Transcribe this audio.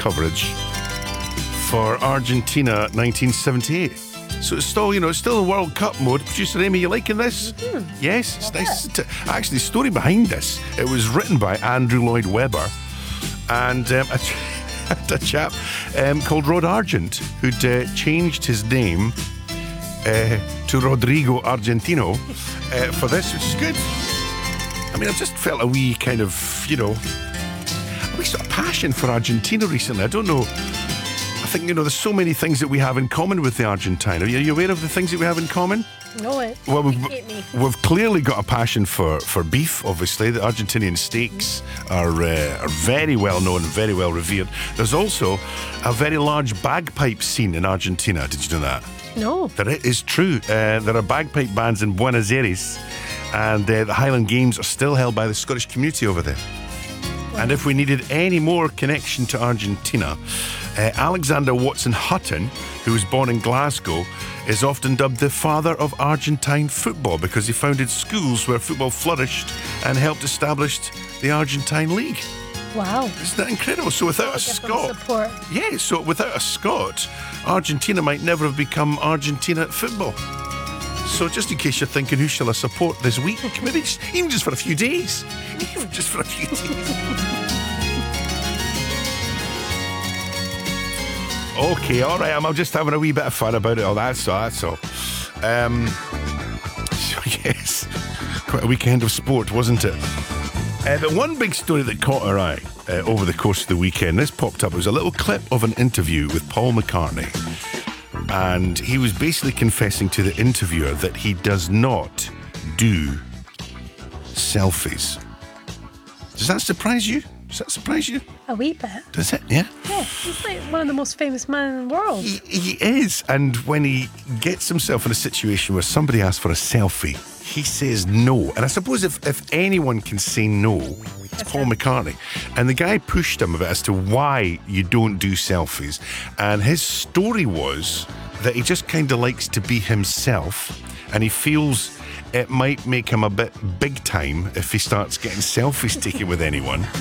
coverage for Argentina 1978. So it's still, it's still in World Cup mode. Producer Amy, you liking this? Mm-hmm. Yes, it's nice. Actually, the story behind this, it was written by Andrew Lloyd Webber and a chap called Rod Argent, who'd changed his name to Rodrigo Argentino for this, which is good. I mean, I've just felt a wee kind of, a wee sort of passion for Argentina recently. I don't know. I think, there's so many things that we have in common with the Argentine. Are you aware of the things that we have in common? No, Well, hate me. we've clearly got a passion for beef, obviously. The Argentinian steaks are very well known and very well revered. There's also a very large bagpipe scene in Argentina. Did you know that? No. That it is true. There are bagpipe bands in Buenos Aires, and the Highland Games are still held by the Scottish community over there. And if we needed any more connection to Argentina, Alexander Watson Hutton, who was born in Glasgow, is often dubbed the father of Argentine football because he founded schools where football flourished and helped establish the Argentine League. Wow. Isn't that incredible? So without a Scot, Support. yeah, so without a Scot, Argentina might never have become Argentina at football. So just in case you're thinking, who shall I support this week? Maybe even just for a few days. Even just for a few days. Okay, all right, I'm just having a wee bit of fun about it all. That's all. So yes, quite a weekend of sport, wasn't it? The one big story that caught our eye over the course of the weekend, this popped up. It was a little clip of an interview with Paul McCartney. And he was basically confessing to the interviewer that he does not do selfies. Does that surprise you? A wee bit. Does it? Yeah. Yeah, he's like one of the most famous men in the world. He is. And when he gets himself in a situation where somebody asks for a selfie, he says no. And I suppose if anyone can say no, it's Paul McCartney. And the guy pushed him a bit as to why you don't do selfies. And his story was that he just kind of likes to be himself, and he feels it might make him a bit big time if he starts getting selfies taken with anyone.